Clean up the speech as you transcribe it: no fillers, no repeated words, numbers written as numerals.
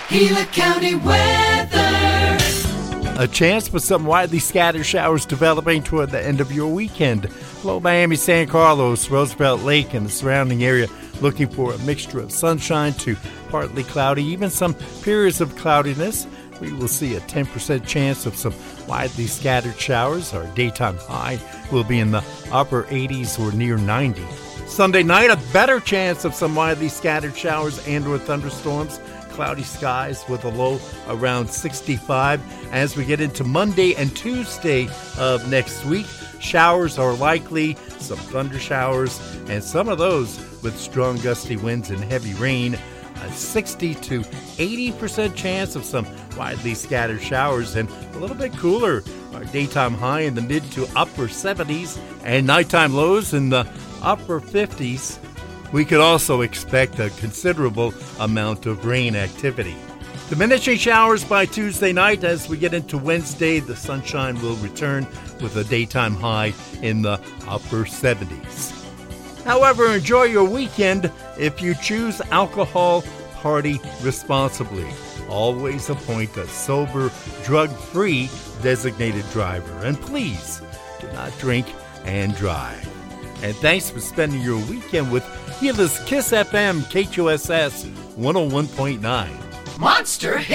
Gila County weather. A chance for some widely scattered showers developing toward the end of your weekend. Below Miami, San Carlos, Roosevelt Lake, and the surrounding area, looking for a mixture of sunshine to partly cloudy, even some periods of cloudiness. We will see a 10% chance of some widely scattered showers. Our daytime high will be in the upper 80s or near 90. Sunday night, a better chance of some widely scattered showers and or thunderstorms. Cloudy skies with a low around 65. As we get into Monday and Tuesday of next week, showers are likely, some thunder showers, and some of those with strong gusty winds and heavy rain. A 60 to 80% chance of some widely scattered showers, and a little bit cooler. Our daytime high in the mid to upper 70s and nighttime lows in the upper 50s. We could also expect a considerable amount of rain activity. Diminishing showers by Tuesday night. As we get into Wednesday, the sunshine will return with a daytime high in the upper 70s. However, enjoy your weekend. If you choose alcohol, party responsibly. Always appoint a sober, drug-free designated driver. And please, do not drink and drive. And thanks for spending your weekend with Gila's Kiss FM KQSS 101.9. Monster Hit.